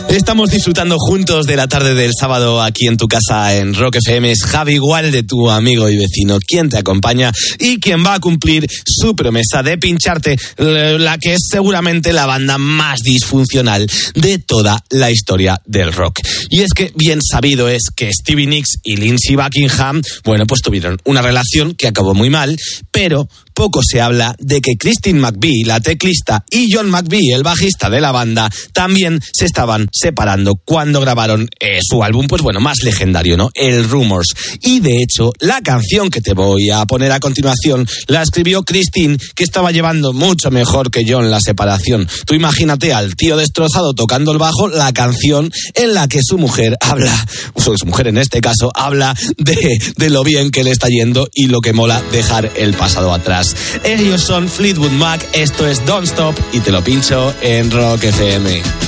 Estamos disfrutando juntos de la tarde del sábado aquí en tu casa en Rock FM. Es Javi, igual de tu amigo y vecino, quien te acompaña y quien va a cumplir su promesa de pincharte la que es seguramente la banda más disfuncional de toda la historia del rock. Y es que bien sabido es que Stevie Nicks y Lindsey Buckingham, bueno, pues tuvieron una relación que acabó muy mal, pero poco se habla de que Christine McVie, la teclista, y John McVie, el bajista de la banda, también se estaban separando cuando grabaron su álbum, pues bueno, más legendario, ¿no? El Rumors. Y de hecho, la canción que te voy a poner a continuación la escribió Christine, que estaba llevando mucho mejor que John la separación. Tú imagínate al tío destrozado tocando el bajo, la canción en la que su mujer habla, su mujer en este caso, habla de lo bien que le está yendo y lo que mola dejar el pasado atrás. Ellos son Fleetwood Mac, esto es Don't Stop y te lo pincho en Rock FM.